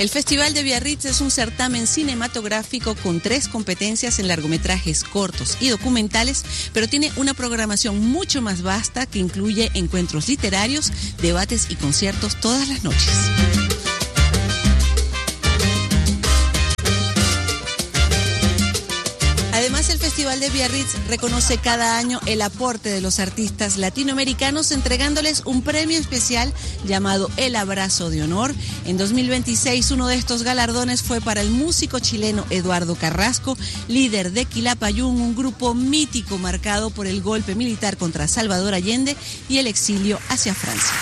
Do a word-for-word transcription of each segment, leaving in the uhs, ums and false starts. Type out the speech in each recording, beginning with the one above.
El Festival de Biarritz es un certamen cinematográfico con tres competencias en largometrajes cortos y documentales, pero tiene una programación mucho más vasta que incluye encuentros literarios, debates y conciertos todas las noches. Además, el Festival de Biarritz reconoce cada año el aporte de los artistas latinoamericanos entregándoles un premio especial llamado El Abrazo de Honor. En dos mil veintiséis, uno de estos galardones fue para el músico chileno Eduardo Carrasco, líder de Quilapayún, un grupo mítico marcado por el golpe militar contra Salvador Allende y el exilio hacia Francia.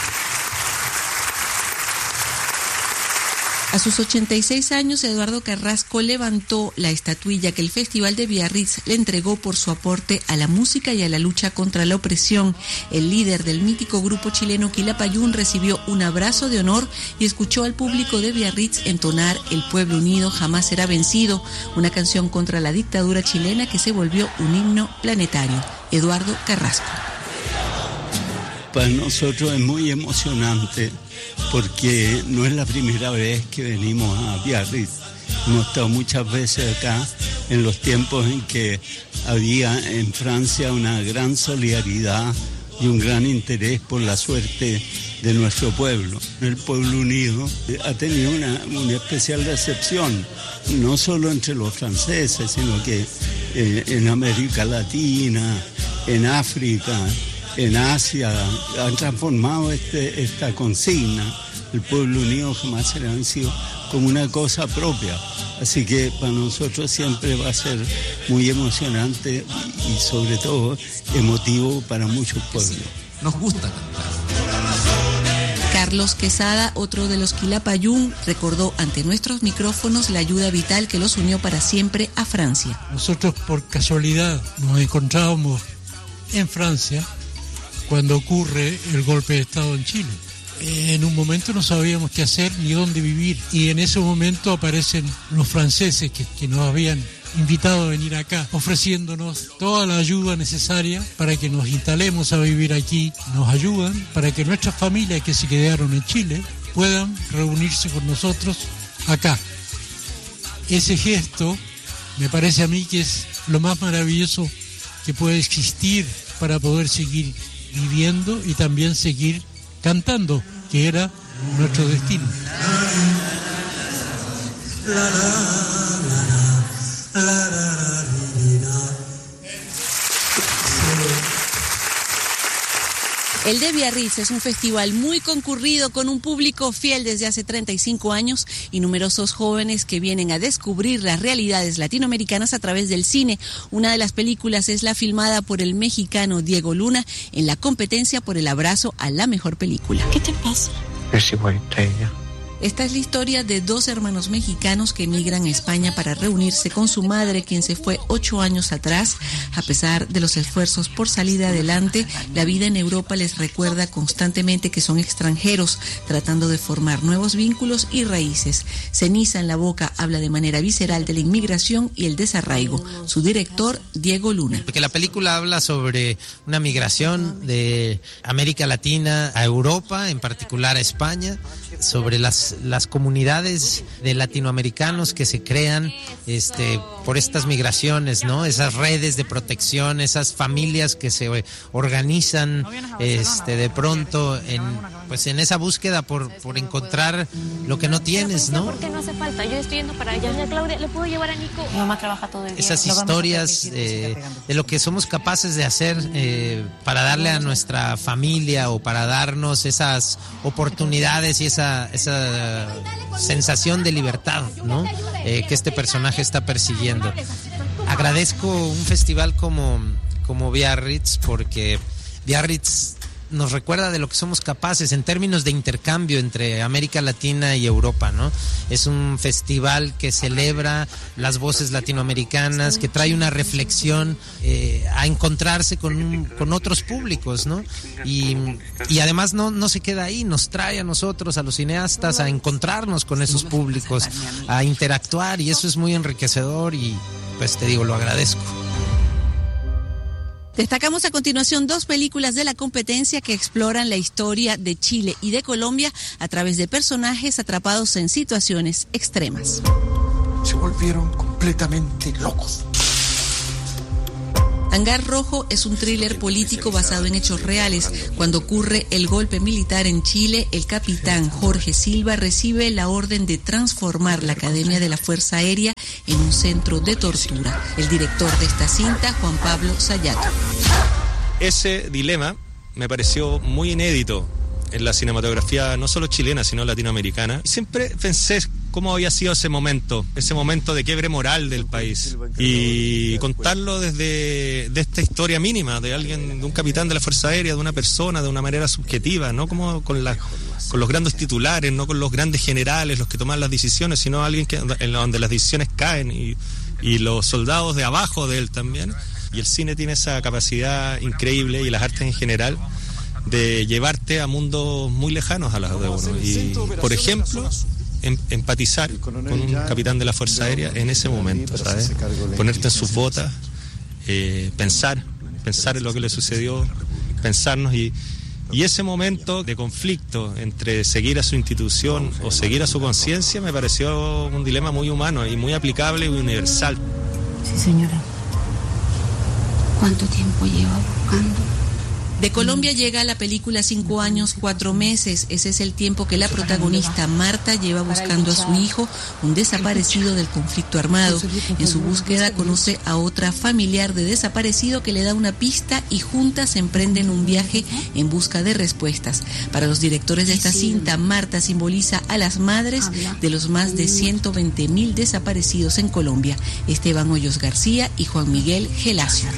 A sus ochenta y seis años, Eduardo Carrasco levantó la estatuilla que el Festival de Biarritz le entregó por su aporte a la música y a la lucha contra la opresión. El líder del mítico grupo chileno Quilapayún recibió un abrazo de honor y escuchó al público de Biarritz entonar El pueblo unido jamás será vencido, una canción contra la dictadura chilena que se volvió un himno planetario. Eduardo Carrasco. Para nosotros es muy emocionante porque no es la primera vez que venimos a Biarritz. Hemos estado muchas veces acá en los tiempos en que había en Francia una gran solidaridad y un gran interés por la suerte de nuestro pueblo. El pueblo unido ha tenido una, una especial recepción, no solo entre los franceses, sino que eh, en América Latina, en África, en Asia, han transformado este, esta consigna, el pueblo unido jamás será vencido, como una cosa propia. Así que para nosotros siempre va a ser muy emocionante y, y sobre todo emotivo para muchos pueblos. Nos gusta cantar. Carlos Quesada, otro de los Quilapayún, recordó ante nuestros micrófonos la ayuda vital que los unió para siempre a Francia. Nosotros por casualidad nos encontrábamos en Francia cuando ocurre el golpe de Estado en Chile. En un momento no sabíamos qué hacer ni dónde vivir, y en ese momento aparecen los franceses que, que nos habían invitado a venir acá, ofreciéndonos toda la ayuda necesaria para que nos instalemos a vivir aquí. Nos ayudan para que nuestras familias que se quedaron en Chile puedan reunirse con nosotros acá. Ese gesto me parece a mí que es lo más maravilloso que puede existir para poder seguir viviendo y también seguir cantando, que era nuestro destino. El de Biarritz es un festival muy concurrido con un público fiel desde hace treinta y cinco años y numerosos jóvenes que vienen a descubrir las realidades latinoamericanas a través del cine. Una de las películas es la filmada por el mexicano Diego Luna en la competencia por el abrazo a la mejor película. ¿Qué te pasa? Es igualita a ella. Esta es la historia de dos hermanos mexicanos que emigran a España para reunirse con su madre, quien se fue ocho años atrás. A pesar de los esfuerzos por salir adelante, la vida en Europa les recuerda constantemente que son extranjeros, tratando de formar nuevos vínculos y raíces. Ceniza en la boca habla de manera visceral de la inmigración y el desarraigo. Su director, Diego Luna. Porque la película habla sobre una migración de América Latina a Europa, en particular a España, sobre las, las comunidades de latinoamericanos que se crean este, por estas migraciones, ¿no? Esas redes de protección, esas familias que se organizan este, de pronto en, pues en esa búsqueda por, por encontrar lo que no tienes, ¿no? ¿Por qué no hace falta? Yo estoy yendo para allá. Ya, Claudia, ¿le puedo llevar a Nico? Mi mamá trabaja todo el día. Esas historias eh, de lo que somos capaces de hacer eh, para darle a nuestra familia o para darnos esas oportunidades y esa esa sensación de libertad, ¿no? Eh, que este personaje está persiguiendo. Agradezco un festival como, como Biarritz, porque Biarritz nos recuerda de lo que somos capaces en términos de intercambio entre América Latina y Europa, ¿no? Es un festival que celebra las voces latinoamericanas, que trae una reflexión eh, a encontrarse con, con otros públicos, ¿no? Y, y además no, no se queda ahí, nos trae a nosotros, a los cineastas, a encontrarnos con esos públicos, a interactuar, y eso es muy enriquecedor y pues te digo, lo agradezco. Destacamos a continuación dos películas de la competencia que exploran la historia de Chile y de Colombia a través de personajes atrapados en situaciones extremas. Se volvieron completamente locos. Hangar Rojo es un thriller político basado en hechos reales. Cuando ocurre el golpe militar en Chile, el capitán Jorge Silva recibe la orden de transformar la Academia de la Fuerza Aérea en un centro de tortura. El director de esta cinta, Juan Pablo Sayato. Ese dilema me pareció muy inédito en la cinematografía no solo chilena, sino latinoamericana. Siempre pensé cómo había sido ese momento, ese momento de quiebre moral del país, y contarlo desde de esta historia mínima de alguien, de un capitán de la Fuerza Aérea, de una persona, de una manera subjetiva, no como con la, con los grandes titulares, no con los grandes generales, los que toman las decisiones, sino alguien que, en donde las decisiones caen y, y los soldados de abajo de él también. Y el cine tiene esa capacidad increíble, y las artes en general, de llevarte a mundos muy lejanos a las de uno. Y, por ejemplo, em, empatizar con un capitán de la Fuerza Aérea en ese momento, ¿sabes? Ponerte en sus botas, eh, pensar, pensar en lo que le sucedió, pensarnos, y, y ese momento de conflicto entre seguir a su institución o seguir a su conciencia me pareció un dilema muy humano y muy aplicable y universal. Sí, señora. ¿Cuánto tiempo lleva buscando? De Colombia llega la película Cinco años, cuatro meses. Ese es el tiempo que la protagonista Marta lleva buscando a su hijo, un desaparecido del conflicto armado. En su búsqueda conoce a otra familiar de desaparecido que le da una pista, y juntas emprenden un viaje en busca de respuestas. Para los directores de esta cinta, Marta simboliza a las madres de los más de ciento veinte mil desaparecidos en Colombia. Esteban Hoyos García y Juan Miguel Gelacio.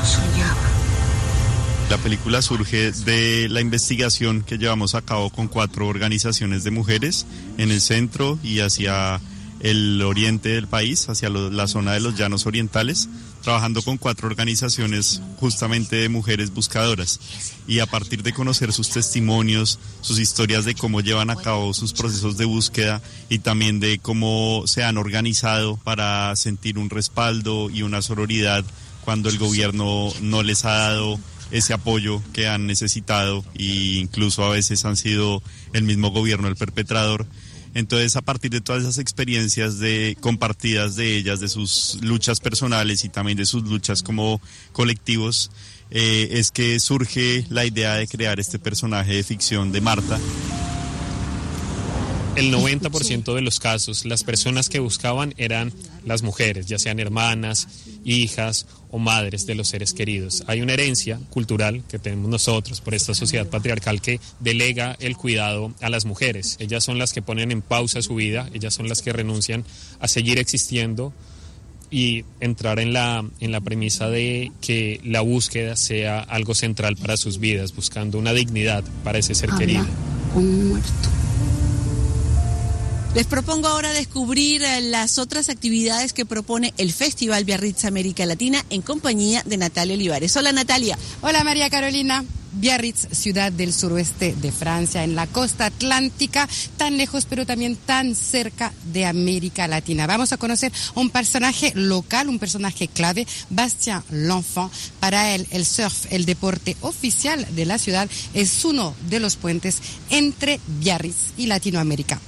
La película surge de la investigación que llevamos a cabo con cuatro organizaciones de mujeres en el centro y hacia el oriente del país, hacia lo, la zona de los llanos orientales, trabajando con cuatro organizaciones justamente de mujeres buscadoras. Y a partir de conocer sus testimonios, sus historias de cómo llevan a cabo sus procesos de búsqueda, y también de cómo se han organizado para sentir un respaldo y una sororidad cuando el gobierno no les ha dado ese apoyo que han necesitado, e incluso a veces han sido el mismo gobierno el perpetrador. Entonces, a partir de todas esas experiencias de compartidas de ellas, de sus luchas personales y también de sus luchas como colectivos, eh, es que surge la idea de crear este personaje de ficción de Marta. El noventa por ciento de los casos, las personas que buscaban eran las mujeres, ya sean hermanas, hijas o madres de los seres queridos. Hay una herencia cultural que tenemos nosotros por esta sociedad patriarcal que delega el cuidado a las mujeres. Ellas son las que ponen en pausa su vida, ellas son las que renuncian a seguir existiendo y entrar en la, en la premisa de que la búsqueda sea algo central para sus vidas, buscando una dignidad para ese ser querido. Un muerto. Les propongo ahora descubrir las otras actividades que propone el Festival Biarritz América Latina en compañía de Natalia Olivares. Hola, Natalia. Hola, María Carolina. Biarritz, ciudad del suroeste de Francia, en la costa atlántica, tan lejos pero también tan cerca de América Latina. Vamos a conocer un personaje local, un personaje clave, Bastien L'Enfant. Para él, el surf, el deporte oficial de la ciudad, es uno de los puentes entre Biarritz y Latinoamérica.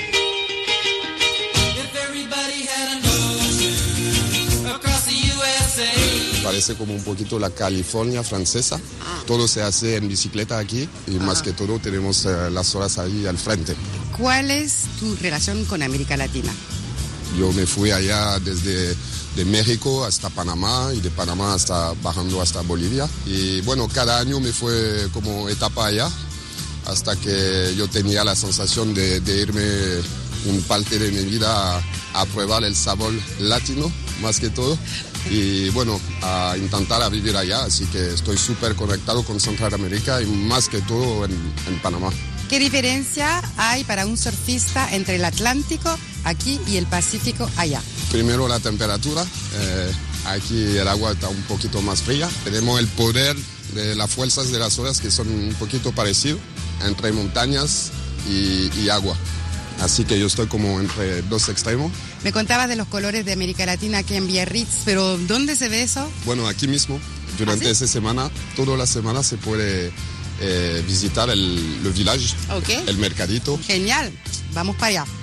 Parece como un poquito la California francesa. Todo se hace en bicicleta aquí y más que todo tenemos uh, las horas ahí al frente. ¿Cuál es tu relación con América Latina? Yo me fui allá desde de México hasta Panamá y de Panamá hasta bajando hasta Bolivia. Y bueno, cada año me fue como etapa allá hasta que yo tenía la sensación de, de irme un parte de mi vida a, a probar el sabor latino más que todo. Y bueno, a intentar a vivir allá, así que estoy súper conectado con Centroamérica y más que todo en, en Panamá. ¿Qué diferencia hay para un surfista entre el Atlántico aquí y el Pacífico allá? Primero la temperatura, eh, aquí el agua está un poquito más fría. Tenemos el poder de las fuerzas de las olas que son un poquito parecidos entre montañas y, y agua. Así que yo estoy como entre dos extremos. Me contabas de los colores de América Latina aquí en Biarritz, pero ¿dónde se ve eso? Bueno, aquí mismo, durante ¿Ah, sí? esa semana, toda la semana se puede eh, visitar el, el village, okay. el mercadito. Genial, vamos para allá.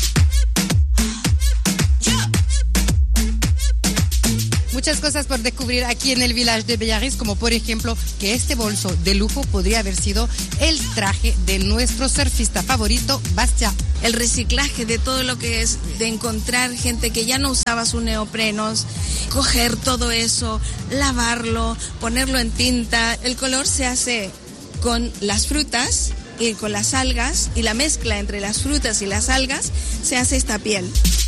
Muchas cosas por descubrir aquí en el village de Biarritz, como por ejemplo que este bolso de lujo podría haber sido el traje de nuestro surfista favorito, Bastia. El reciclaje de todo lo que es de encontrar gente que ya no usaba sus neoprenos, coger todo eso, lavarlo, ponerlo en tinta. El color se hace con las frutas y con las algas, y la mezcla entre las frutas y las algas se hace esta piel.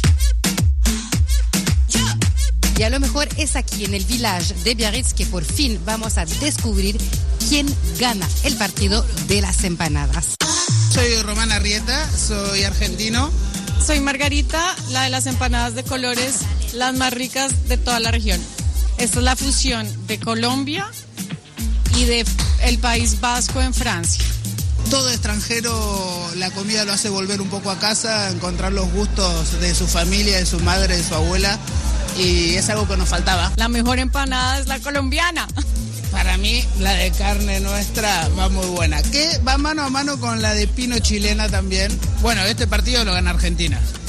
Y a lo mejor es aquí en el village de Biarritz que por fin vamos a descubrir quién gana el partido de las empanadas. Soy Román Arrieta, soy argentino. Soy Margarita, la de las empanadas de colores, las más ricas de toda la región. Esta es la fusión de Colombia y de el País Vasco en Francia. Todo extranjero, la comida lo hace volver un poco a casa, encontrar los gustos de su familia, de su madre, de su abuela. Y es algo que nos faltaba. La mejor empanada es la colombiana. Para mí, la de carne nuestra va muy buena. Que va mano a mano con la de pino chilena también. Bueno, este partido lo gana Argentina.